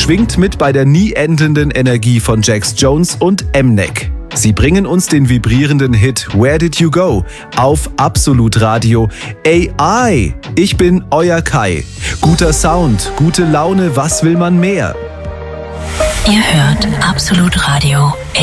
Schwingt mit bei der nie endenden Energie von Jax Jones und Mnek. Sie bringen uns den vibrierenden Hit Where Did You Go auf Absolut Radio. AI, ich bin euer Kai. Guter Sound, gute Laune, was will man mehr? Ihr hört Absolut Radio.